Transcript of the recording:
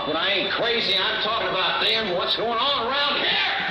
talk, but I ain't crazy. I'm talking about them, what's going on around here.